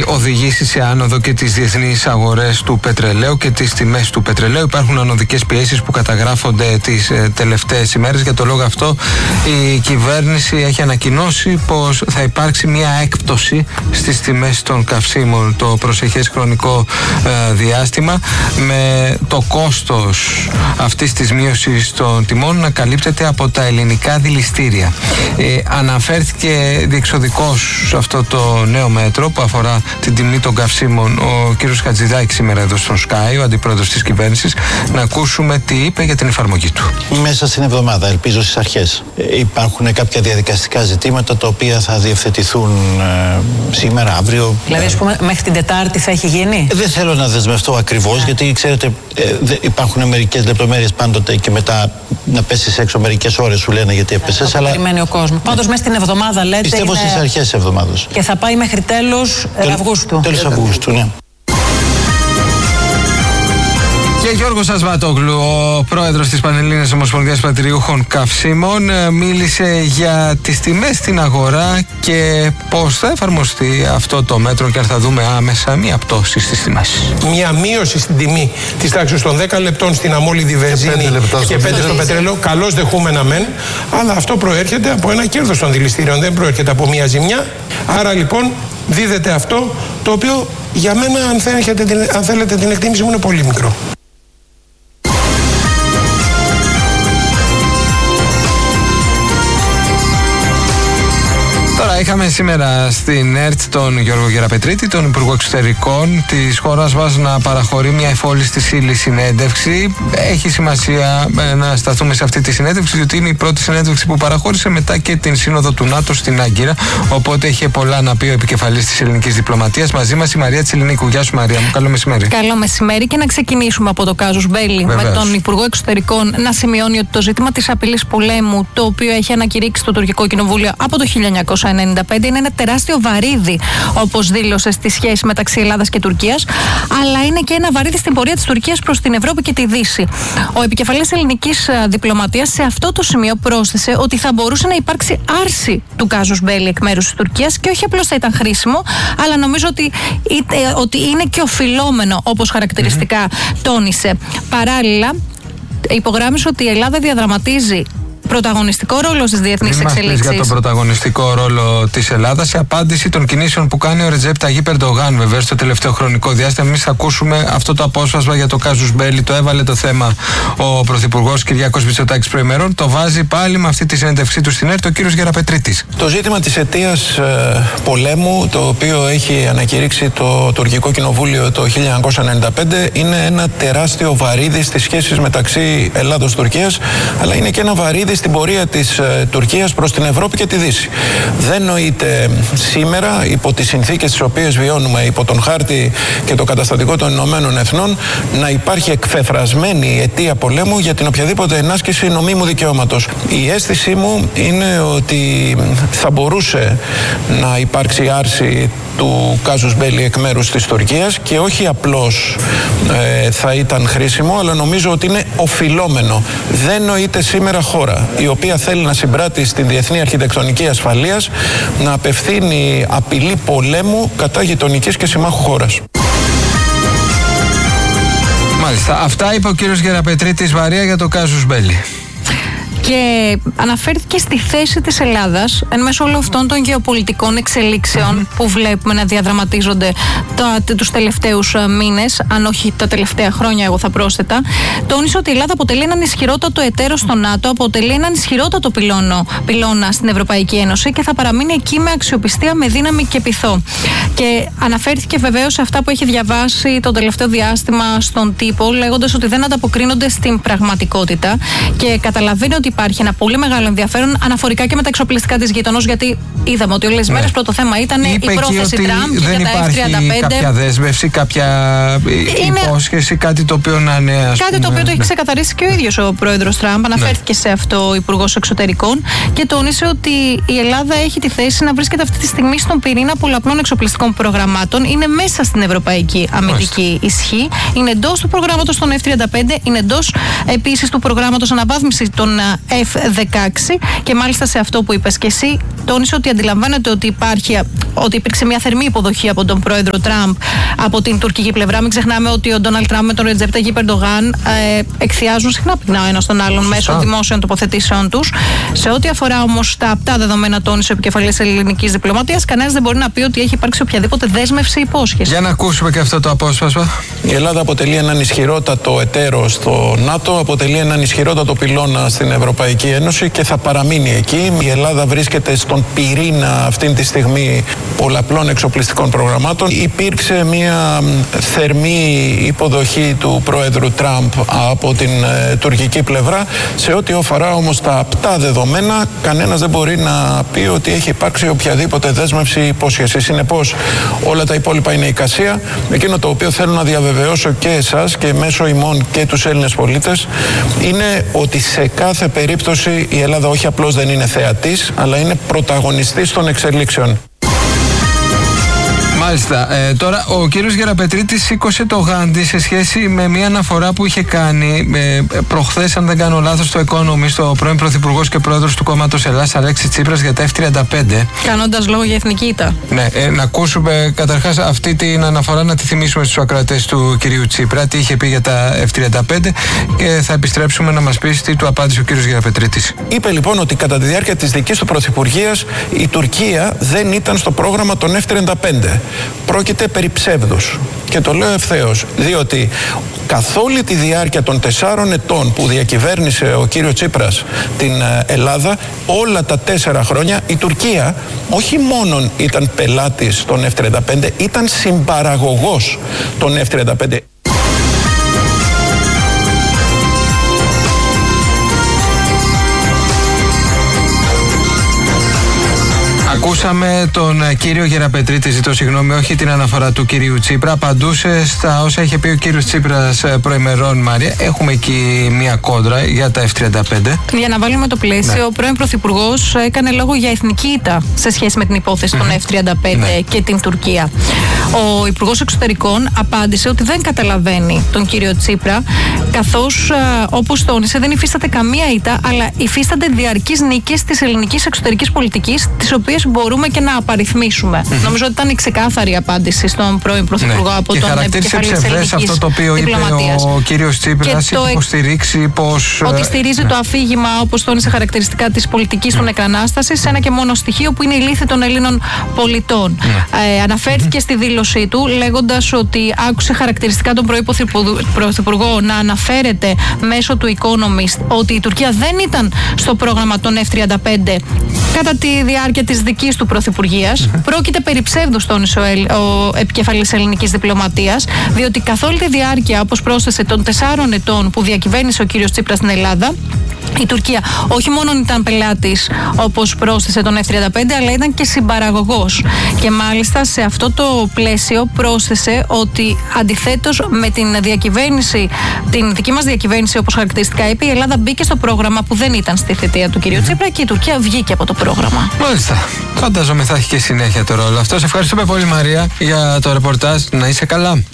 οδηγήσει σε άνοδο και τις διεθνείς αγορές του πετρελαίου και τις τιμές του πετρελαίου. Υπάρχουν ανωδικές πιέσεις που καταγράφονται τις τελευταίες ημέρες. Για το λόγο αυτό η κυβέρνηση έχει ανακοινώσει πως θα υπάρξει μια έκπτωση στις τιμές των καυσίμων το προσεχές χρονικό διάστημα, με το κόστος αυτής της μείωσης των τιμών να καλύπτεται από τα ελληνικά δηληστήρια. Αναφέρθηκε διεξοδικώς σε αυτό το νέο μέτρο που αφορά την τιμή των καυσίμων ο κύριος Χατζηδάκης σήμερα εδώ στον Sky, ο αντιπρόεδρος της κυβέρνησης. Να ακούσουμε τι είπε για την εφαρμογή του. Μέσα στην εβδομάδα, ελπίζω στις αρχές, υπάρχουν κάποια διαδικαστικά ζητήματα τα οποία θα διευθετηθούν σήμερα, αύριο. Δηλαδή, ας πούμε, μέχρι την Τετάρτη θα έχει γίνει. Δεν θέλω να δεσμευτώ ακριβώς, γιατί ξέρετε, υπάρχουν μερικές λεπτομέρειες πάντοτε και μετά να πέσεις έξω μερικές ώρες σου λένε γιατί έπεσες. Αλλά περιμένει ο κόσμος. Πάντως, μέσα στην εβδομάδα λέτε. Πιστεύω στις αρχές εβδομάδος. Και θα πάει μέχρι τέλος Αυγούστου. Τέλος Αυγούστου, ναι. Και Γιώργος Ασβατόγλου, ο πρόεδρος της Πανελλήνιας Ομοσπονδίας Πρατηριούχων Καυσίμων, μίλησε για τις τιμές στην αγορά και πώς θα εφαρμοστεί αυτό το μέτρο και αν θα δούμε άμεσα μια πτώση στις τιμές. Μια μείωση στην τιμή της τάξης των 10 λεπτών στην αμόλυδη βενζίνη και 5 στο πετρέλαιο, καλώς δεχούμενα μεν, αλλά αυτό προέρχεται από ένα κέρδος των δηληστήριων, δεν προέρχεται από μια ζημιά. Άρα λοιπόν δίδεται αυτό το οποίο για μένα, αν θέλετε την εκτίμηση μου, είναι πολύ μικρό. Τώρα είχαμε σήμερα στην ΕΡΤ τον Γιώργο Γεραπετρίτη, τον Υπουργό Εξωτερικών της χώρας μας, να παραχωρεί μια εφόλης της ύλης συνέντευξη. Έχει σημασία να σταθούμε σε αυτή τη συνέντευξη, διότι είναι η πρώτη συνέντευξη που παραχώρησε μετά και την Σύνοδο του ΝΑΤΟ στην Άγκυρα. Οπότε είχε πολλά να πει ο επικεφαλής της ελληνικής διπλωματίας. Μαζί μας η Μαρία Τσιλινίκου. Γεια σου, Μαρία μου. Καλό μεσημέρι. Καλό μεσημέρι, και να ξεκινήσουμε από το κάζους Μπέλη. Με τον Υπουργό Εξωτερικών να σημειώνει ότι το ζήτημα της απειλής πολέμου, το οποίο έχει ανακηρύξει το Τουρκικό Κοινοβούλιο από το 1995, είναι ένα τεράστιο βαρύδι, όπως δήλωσε, στη σχέση μεταξύ Ελλάδας και Τουρκίας, αλλά είναι και ένα βαρύδι στην πορεία της Τουρκίας προς την Ευρώπη και τη Δύση. Ο επικεφαλής ελληνικής διπλωματίας σε αυτό το σημείο πρόσθεσε ότι θα μπορούσε να υπάρξει άρση του κάζους Μπέλη εκ μέρους της Τουρκίας, και όχι απλώς θα ήταν χρήσιμο, αλλά νομίζω ότι είναι και οφειλόμενο, όπως χαρακτηριστικά τόνισε. Παράλληλα, υπογράμμισε ότι η Ελλάδα διαδραματίζει πρωταγωνιστικό ρόλο στις διεθνείς εξελίξεις. Για τον πρωταγωνιστικό ρόλο της Ελλάδας, σε απάντηση των κινήσεων που κάνει ο Ρετζέπ Ταγίπ Ερντογάν, βέβαια, στο τελευταίο χρονικό διάστημα. Εμείς ακούσουμε αυτό το απόσπασμα για το κάζους Μπέλη. Το έβαλε το θέμα ο Πρωθυπουργός Κυριάκος Μητσοτάκης προημερών. Το βάζει πάλι με αυτή τη συνέντευξή του στην ΕΡΤ ο κύριος Γεραπετρίτης. Το ζήτημα της αιτίας πολέμου, το οποίο έχει ανακηρύξει το Τουρκικό Κοινοβούλιο το 1995, είναι ένα τεράστιο βαρύδι στις σχέσεις μεταξύ Ελλάδος-Τουρκίας, αλλά είναι και ένα βαρύδι στην πορεία της Τουρκίας προς την Ευρώπη και τη Δύση. Δεν νοείται σήμερα, υπό τις συνθήκες τις οποίες βιώνουμε, υπό τον χάρτη και το καταστατικό των Ηνωμένων Εθνών, να υπάρχει εκφεφρασμένη αιτία πολέμου για την οποιαδήποτε ενάσκηση νομίμου δικαιώματος. Η αίσθησή μου είναι ότι θα μπορούσε να υπάρξει άρση του κάζους Μπέλη εκ μέρους της Τουρκίας, και όχι απλώς θα ήταν χρήσιμο, αλλά νομίζω ότι είναι οφειλόμενο. Δεν νοείται σήμερα χώρα η οποία θέλει να συμπράττει στην διεθνή αρχιτεκτονική ασφαλείας να απευθύνει απειλή πολέμου κατά γειτονικής και συμμάχου χώρας. Μάλιστα. Αυτά είπε ο κύριος Γεραπετρίτης, Μαρία, για το κάζους Μπέλη. Και αναφέρθηκε στη θέση της Ελλάδας εν μέσω όλων αυτών των γεωπολιτικών εξελίξεων που βλέπουμε να διαδραματίζονται τους τελευταίους μήνες, αν όχι τα τελευταία χρόνια, εγώ θα πρόσθετα. Τόνισε ότι η Ελλάδα αποτελεί έναν ισχυρότατο εταίρο στο ΝΑΤΟ, αποτελεί έναν ισχυρότατο πυλώνα στην Ευρωπαϊκή Ένωση και θα παραμείνει εκεί με αξιοπιστία, με δύναμη και πειθό. Και αναφέρθηκε βεβαίως σε αυτά που έχει διαβάσει το τελευταίο διάστημα στον τύπο, λέγοντας ότι δεν ανταποκρίνονται στην πραγματικότητα, και καταλαβαίνει ότι υπάρχει ένα πολύ μεγάλο ενδιαφέρον αναφορικά και με τα εξοπλιστικά της γειτονός, γιατί είδαμε ότι όλες τις μέρες πρώτο θέμα ήταν η πρόθεση Τραμπ για τα F-35. Δεν υπάρχει κάποια δέσμευση, κάποια υπόσχεση, κάτι το οποίο να είναι, ας κάτι πούμε, το οποίο το έχει ξεκαθαρίσει και ο ίδιος ο πρόεδρος Τραμπ. Αναφέρθηκε σε αυτό ο Υπουργός Εξωτερικών και τόνισε ότι η Ελλάδα έχει τη θέση να βρίσκεται αυτή τη στιγμή στον πυρήνα πολλαπλών εξοπλιστικών προγραμμάτων. Είναι μέσα στην ευρωπαϊκή αμυντική ισχύ. Είναι εντός του προγράμματος των F-35, είναι εντός επίσης του προγράμματος αναβάθμιση των F-16 και μάλιστα σε αυτό που είπες και εσύ τόνισε ότι αντιλαμβάνεται ότι υπήρξε μια θερμή υποδοχή από τον πρόεδρο Τραμπ από την τουρκική πλευρά. Μην ξεχνάμε ότι ο Ντόναλντ Τραμπ με τον Ρετζέπ Ταγιίπ Ερντογάν εκθιάζουν συχνά πυκνά ο ένας τον άλλον μέσω δημόσιων τοποθετήσεων τους. Σε ό,τι αφορά όμως τα απτά δεδομένα, τόνισε ο επικεφαλής ελληνικής διπλωματίας, κανένας δεν μπορεί να πει ότι έχει υπάρξει οποιαδήποτε δέσμευση υπόσχεση. Για να ακούσουμε και αυτό το απόσπασμα. Η Ελλάδα αποτελεί έναν ισχυρότατο εταίρο στο ΝΑΤΟ, αποτελεί έναν ισχυρότατο πυλώνα στην Ευρωπαϊκή Ένωση και θα παραμείνει εκεί. Η Ελλάδα βρίσκεται στον πυρήνα αυτή τη στιγμή πολλαπλών εξοπλιστικών προγραμμάτων. Υπήρξε μια θερμή υποδοχή του Πρόεδρου Τραμπ από την τουρκική πλευρά. Σε ό,τι αφορά όμως τα απτά δεδομένα, κανένας δεν μπορεί να πει ότι έχει υπάρξει οποιαδήποτε δέσμευση υπόσχεση. Συνεπώς, όλα τα υπόλοιπα είναι εικασία. Εκείνο το οποίο θέλω να διαβεβαιώσω και εσάς και μέσω ημών και τους Έλληνες πολίτες είναι ότι σε κάθε περίπτωση η Ελλάδα όχι απλώς δεν είναι θεατής, αλλά είναι πρωταγωνιστής των εξελίξεων. Μάλιστα. Τώρα ο κύριος Γεραπετρίτης σήκωσε το γάντι σε σχέση με μια αναφορά που είχε κάνει προχθές, αν δεν κάνω λάθος, στο Economist, στο πρώην Πρωθυπουργός και Πρόεδρος του κόμματος Ελλάς Αλέξη Τσίπρας για τα F-35. Κάνοντας λόγο για εθνική ήττα. Ναι, να ακούσουμε καταρχάς αυτή την αναφορά, να τη θυμίσουμε στους ακροατές του κυρίου Τσίπρα, τι είχε πει για τα F-35 και θα επιστρέψουμε να μας πει τι του απάντησε ο κύριος Γεραπετρίτης. Είπε λοιπόν ότι κατά τη διάρκεια της δικής του πρωθυπουργίας η Τουρκία δεν ήταν στο πρόγραμμα των F-35. Πρόκειται περί ψεύδους. Και το λέω ευθέως, διότι καθ' όλη τη διάρκεια των 4 ετών που διακυβέρνησε ο κύριο Τσίπρας την Ελλάδα, όλα τα 4 χρόνια η Τουρκία όχι μόνον ήταν πελάτης των F-35, ήταν συμπαραγωγός των F-35. Ακούσαμε τον κύριο Γεραπετρίτη, ζητώ συγγνώμη, όχι την αναφορά του κυρίου Τσίπρα. Απαντούσε στα όσα είχε πει ο κύριος Τσίπρας προημερών, Μάρια. Έχουμε εκεί μια κόντρα για τα F-35. Για να βάλουμε το πλαίσιο, ναι. Ο πρώην Πρωθυπουργός έκανε λόγο για εθνική ήττα σε σχέση με την υπόθεση των F-35 ναι. και την Τουρκία. Ο Υπουργός Εξωτερικών απάντησε ότι δεν καταλαβαίνει τον κύριο Τσίπρα, καθώς όπως τόνισε δεν υφίσταται καμία ήττα, αλλά υφίστανται διαρκείς νίκες της ελληνικής εξωτερικής πολιτικής, τις οποίες μπορούμε και να απαριθμίσουμε. Νομίζω ότι ήταν η ξεκάθαρη απάντηση στον πρώην Πρωθυπουργό από τον επικεφαλής ελληνικής αυτό το οποίο είπε ο κύριος Τσίπρας, έχει υποστηρίξει πως... Ότι στηρίζει το αφήγημα, όπως τόνισε χαρακτηριστικά της πολιτικής των εκανάστασης, σε ένα και μόνο στοιχείο που είναι η λύθη των Ελλήνων πολιτών. Αναφέρθηκε στη δήλωσή του λέγοντας ότι άκουσε χαρακτηριστικά τον πρώην Πρωθυπουργό να αναφέρεται μέσω του Economist ότι η Τουρκία δεν ήταν στο πρόγραμμα των F-35 κατά τη διάρκεια της δικής του πρωθυπουργίας. Πρόκειται περί ψεύδους, τόνισε ο επικεφαλής ελληνικής διπλωματίας, διότι καθ' όλη τη διάρκεια, όπως πρόσθεσε, των 4 ετών που διακυβέρνησε ο κύριος Τσίπρας στην Ελλάδα, η Τουρκία όχι μόνο ήταν πελάτης, όπως πρόσθεσε, τον F-35, αλλά ήταν και συμπαραγωγός. Και μάλιστα σε αυτό το πλαίσιο πρόσθεσε ότι αντιθέτως με την διακυβέρνηση, την δική μας διακυβέρνηση, όπως χαρακτηριστικά είπε, η Ελλάδα μπήκε στο πρόγραμμα που δεν ήταν στη θητεία του κυρίου Τσίπρα και η Τουρκία βγήκε από το πρόγραμμα. Μάλιστα. Φαντάζομαι θα έχει και συνέχεια το ρόλο αυτό. Σε ευχαριστούμε πολύ, Μαρία, για το ρεπορτάζ. Να είσαι καλά.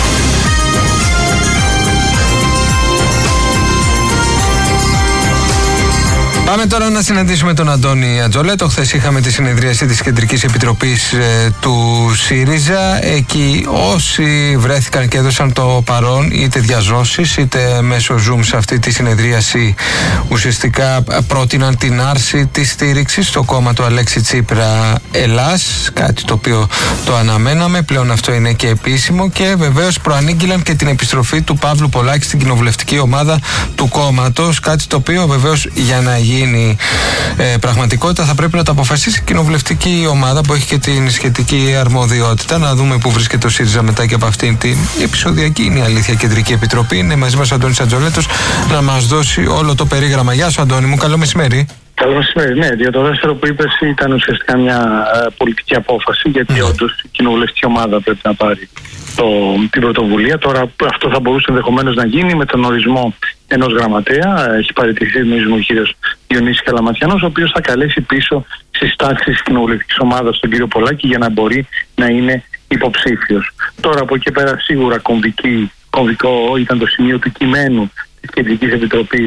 Πάμε τώρα να συναντήσουμε τον Αντώνη Ατζολέτο. Χθες είχαμε τη συνεδρίαση της Κεντρικής Επιτροπής του ΣΥΡΙΖΑ. Εκεί όσοι βρέθηκαν και έδωσαν το παρόν, είτε διαζώσεις είτε μέσω Zoom σε αυτή τη συνεδρίαση, ουσιαστικά πρότειναν την άρση της στήριξης στο κόμμα του Αλέξη Τσίπρα Ελλάς, κάτι το οποίο το αναμέναμε, πλέον αυτό είναι και επίσημο, και βεβαίως προανήγγυλαν και την επιστροφή του Παύλου Πολάκη στην κοινοβουλευτική ομάδα του κόμματος, κάτι το οποίο βεβαίως για να γίνει πραγματικότητα θα πρέπει να το αποφασίσει η κοινοβουλευτική ομάδα που έχει και την σχετική αρμοδιότητα. Να δούμε πού βρίσκεται ο ΣΥΡΙΖΑ μετά και από αυτήν την επεισοδιακή, είναι η αλήθεια, Κεντρική Επιτροπή. Είναι μαζί μας ο Αντώνης Ατζολέτος να μας δώσει όλο το περίγραμμα. Γεια σου, Αντώνη μου, καλό μεσημέρι. Καλό μεσημέρι. Ναι, για το δεύτερο που είπες ήταν ουσιαστικά μια πολιτική απόφαση, γιατί όντως η κοινοβουλευτική ομάδα πρέπει να πάρει την πρωτοβουλία. Τώρα αυτό θα μπορούσε ενδεχομένως να γίνει με τον ορισμό ενός γραμματέα. Έχει παραιτηθεί, νομίζουμε, ο κύριος Διονύσης Καλαματιανός, ο οποίος θα καλέσει πίσω στις τάξεις της κοινοβουλευτικής ομάδας τον κύριο Πολάκη για να μπορεί να είναι υποψήφιος. Τώρα από εκεί πέρα σίγουρα κομβικό ήταν το σημείο του κειμένου της Κεντρικής Επιτροπής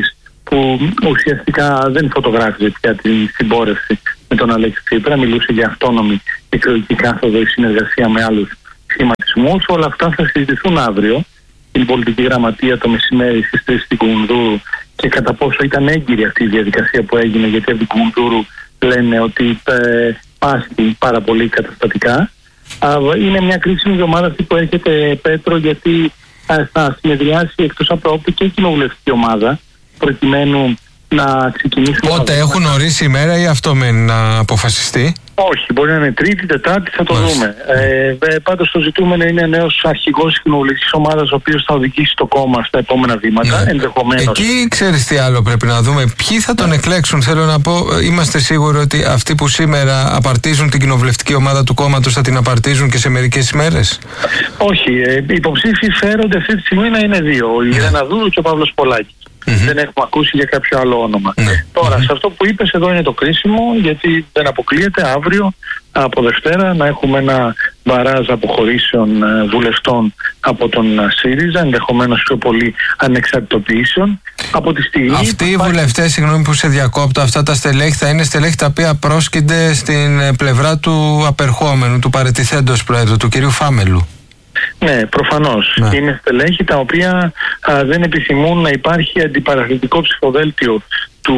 που ουσιαστικά δεν φωτογράφιζε πια την συμπόρευση με τον Αλέξη Τσίπρα. Μιλούσε για αυτόνομη εκλογική κάθοδο ή συνεργασία με άλλους σχηματισμούς. Όλα αυτά θα συζητηθούν αύριο στην πολιτική γραμματεία το μεσημέρι στις 3 στην Κουμουνδούρου και κατά πόσο ήταν έγκυρη αυτή η διαδικασία που έγινε, γιατί από την Κουμουνδούρου λένε ότι πάσχει πάρα πολύ καταστατικά. Είναι μια κρίσιμη εβδομάδα αυτή που έρχεται, Πέτρο, γιατί θα συνεδριάσει εκτός από το και η κοινοβουλευτική ομάδα προκειμένου να ξεκινήσουμε. Πότε έχουν ορίσει ημέρα ή αυτό μένει να αποφασιστεί? Όχι, μπορεί να είναι Τρίτη, Τετάρτη, θα το δούμε. Πάντως το ζητούμενο είναι νέος αρχηγός της κοινοβουλευτικής ομάδας, ο οποίος θα οδηγήσει το κόμμα στα επόμενα βήματα, ενδεχομένως. Εκεί ξέρεις τι άλλο πρέπει να δούμε. Ποιοι θα τον εκλέξουν, θέλω να πω. Είμαστε σίγουροι ότι αυτοί που σήμερα απαρτίζουν την κοινοβουλευτική ομάδα του κόμματος θα την απαρτίζουν και σε μερικές ημέρες? Όχι. Οι υποψήφοι φέρονται αυτή τη στιγμή να είναι δύο. Η Ιρένα Δούρου και ο Παύλος Πολάκης. Δεν έχουμε ακούσει για κάποιο άλλο όνομα. Τώρα, σε αυτό που είπες εδώ είναι το κρίσιμο, γιατί δεν αποκλείεται αύριο από Δευτέρα να έχουμε ένα μπαράζ αποχωρήσεων βουλευτών από τον ΣΥΡΙΖΑ, ενδεχομένως πιο πολύ ανεξαρτητοποιήσεων. Από τη στιγμή αυτοί οι βουλευτές, συγγνώμη που σε διακόπτω, αυτά τα στελέχη θα είναι στελέχη τα οποία πρόσκυνται στην πλευρά του απερχόμενου, του παραιτηθέντος πρόεδρου, του κυρίου Φάμελου. Ναι, προφανώς. Είναι στελέχη τα οποία δεν επιθυμούν να υπάρχει αντιπαραθετικό ψηφοδέλτιο του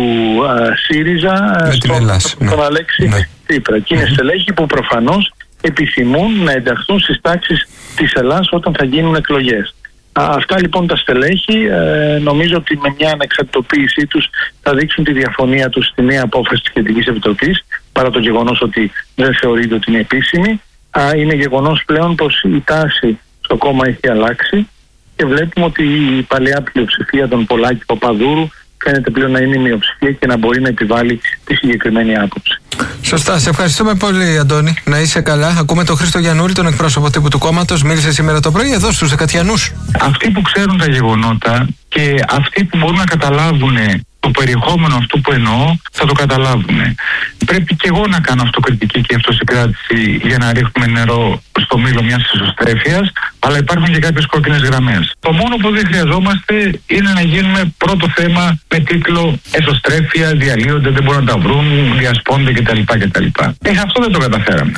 ΣΥΡΙΖΑ στον Αλέξη Τσίπρα. Και είναι στελέχη που προφανώς επιθυμούν να ενταχθούν στις τάξεις της Ελλάδας όταν θα γίνουν εκλογές. Αυτά λοιπόν τα στελέχη νομίζω ότι με μια ανεξαρτητοποίησή τους θα δείξουν τη διαφωνία τους στη νέα απόφαση της Κεντρικής Επιτροπής, παρά το γεγονός ότι δεν θεωρείται ότι είναι επίσημη. Είναι γεγονός πλέον πως η τάση στο κόμμα έχει αλλάξει και βλέπουμε ότι η παλαιά πλειοψηφία των Πολάκη Παπαδούρου φαίνεται πλέον να είναι η μειοψηφία και να μπορεί να επιβάλλει τη συγκεκριμένη άποψη. Σωστά. Σε ευχαριστούμε πολύ, Αντώνη. Να είσαι καλά. Ακούμε τον Χρήστο Γιαννούλη, τον εκπρόσωπο τύπου του κόμματος. Μίλησε σήμερα το πρωί εδώ στους Δεκατιανούς. Αυτοί που ξέρουν τα γεγονότα και αυτοί που μπορούν να καταλάβουν το περιεχόμενο αυτού που εννοώ θα το καταλάβουν. Πρέπει και εγώ να κάνω αυτοκριτική και αυτοσυγκράτηση για να ρίχνουμε νερό στο μήλο μιας εσωστρέφειας, αλλά υπάρχουν και κάποιες κόκκινες γραμμές. Το μόνο που δεν χρειαζόμαστε είναι να γίνουμε πρώτο θέμα με τίτλο εσωστρέφεια, διαλύονται, δεν μπορούν να τα βρουν, διασπώνται κτλ. Αυτό δεν το καταφέραμε.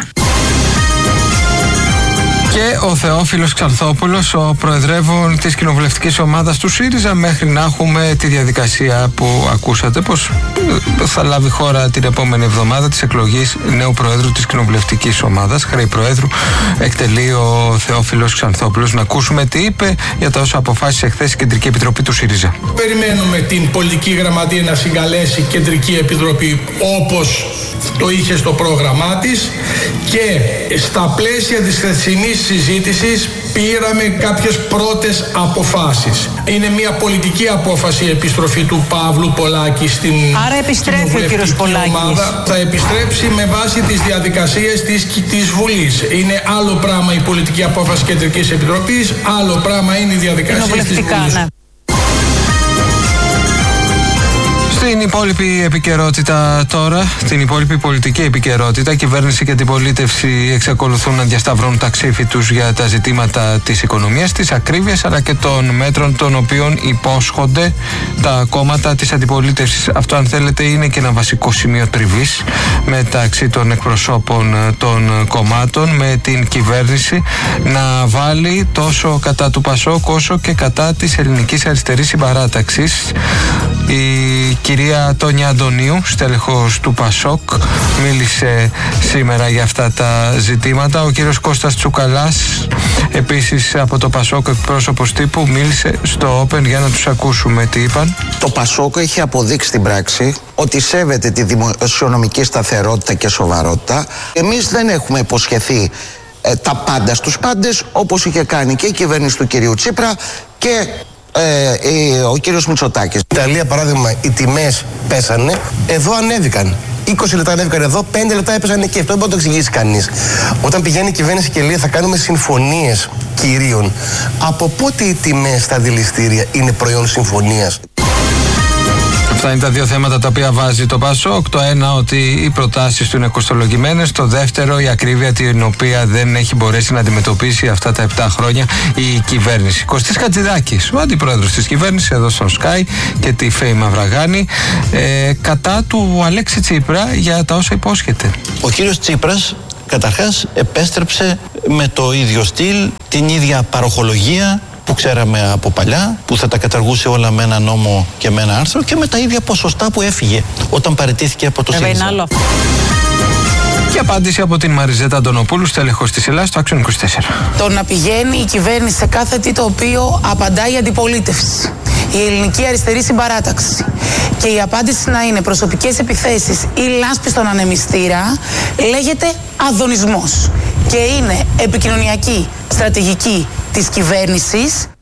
Και ο Θεόφιλος Ξανθόπουλος, ο προεδρεύων της κοινοβουλευτικής ομάδας του ΣΥΡΙΖΑ, μέχρι να έχουμε τη διαδικασία που ακούσατε πως θα λάβει χώρα την επόμενη εβδομάδα της εκλογής νέου προέδρου της κοινοβουλευτικής ομάδας. Χρέη προέδρου εκτελεί ο Θεόφιλος Ξανθόπουλος. Να ακούσουμε τι είπε για τα όσα αποφάσισε χθες η Κεντρική Επιτροπή του ΣΥΡΙΖΑ. Περιμένουμε την πολιτική γραμματεία να συγκαλέσει Κεντρική Επιτροπή όπως το είχε στο πρόγραμμά της και στα πλαίσια της χθεσινής συζήτησης πήραμε κάποιες πρώτες αποφάσεις. Είναι μια πολιτική απόφαση η επιστροφή του Παύλου Πολάκη στην Άρα επιστρέφει ο κύριος Πολάκης. Ομάδα. Θα επιστρέψει με βάση τις διαδικασίες της Βουλής. Είναι άλλο πράγμα η πολιτική απόφαση Κεντρικής Επιτροπής, άλλο πράγμα είναι η διαδικασία της Βουλής. Ναι. Στην υπόλοιπη επικαιρότητα τώρα, την υπόλοιπη πολιτική επικαιρότητα, η κυβέρνηση και αντιπολίτευση εξακολουθούν να διασταυρώνουν τα ξύφη τους για τα ζητήματα της οικονομίας, της ακρίβειας αλλά και των μέτρων των οποίων υπόσχονται τα κόμματα της αντιπολίτευσης. Αυτό, αν θέλετε, είναι και ένα βασικό σημείο τριβής μεταξύ των εκπροσώπων των κομμάτων με την κυβέρνηση να βάλει τόσο κατά του ΠΑΣΟΚ όσο και κατά της ελληνικής αριστερής συμπαράταξης. Η κυρία Τόνια Αντωνίου, στέλεχος του ΠΑΣΟΚ, μίλησε σήμερα για αυτά τα ζητήματα. Ο κύριος Κώστας Τσουκαλάς, επίσης από το ΠΑΣΟΚ, εκπρόσωπος τύπου, μίλησε στο Open για να τους ακούσουμε τι είπαν. Το ΠΑΣΟΚ έχει αποδείξει στην πράξη ότι σέβεται τη δημοσιονομική σταθερότητα και σοβαρότητα. Εμείς δεν έχουμε υποσχεθεί τα πάντα στους πάντες, όπως είχε κάνει και η κυβέρνηση του κυρίου Τσίπρα και ο κύριος Μητσοτάκης. Στην Ιταλία, παράδειγμα, οι τιμές πέσανε, εδώ ανέβηκαν. 20 λεπτά ανέβηκαν εδώ, 5 λεπτά έπεσαν εκεί. Αυτό δεν μπορεί να το εξηγήσει κανείς. Όταν πηγαίνει η κυβέρνηση και λέει θα κάνουμε συμφωνίες κυρίων, από πότε οι τιμές στα δηληστήρια είναι προϊόν συμφωνίας? Αυτά είναι τα δύο θέματα τα οποία βάζει το ΠΑΣΟΚ. Το ένα, ότι οι προτάσεις του είναι κοστολογημένες. Το δεύτερο, η ακρίβεια την οποία δεν έχει μπορέσει να αντιμετωπίσει αυτά τα 7 χρόνια η κυβέρνηση. Κωστής Χατζηδάκης, ο αντιπρόεδρος της κυβέρνησης, εδώ στον Sky και τη Φέη Μαυραγάνη, κατά του Αλέξη Τσίπρα για τα όσα υπόσχεται. Ο κύριος Τσίπρας καταρχάς επέστρεψε με το ίδιο στυλ, την ίδια παροχολογία που ξέραμε από παλιά, που θα τα καταργούσε όλα με ένα νόμο και με ένα άρθρο και με τα ίδια ποσοστά που έφυγε όταν παραιτήθηκε από το ΣΥΡΙΖΑ. Και απάντηση από την Μαριζέτα Αντωνοπούλου, στέλεχος της Ελλάδας, στο Action 24. Το να πηγαίνει η κυβέρνηση σε κάθε τι το οποίο απαντάει η αντιπολίτευση, η ελληνική αριστερή συμπαράταξη, και η απάντηση να είναι προσωπικές επιθέσεις ή λάσπη στον ανεμιστήρα, λέγεται αδωνισμός και είναι επικοινωνιακή στρατηγική της κυβέρνησης.